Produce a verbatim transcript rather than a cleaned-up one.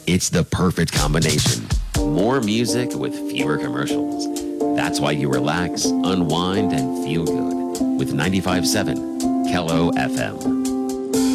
It's the perfect combination. More music with fewer commercials. That's why you relax, unwind, and feel good with ninety-five point seven Kello F M.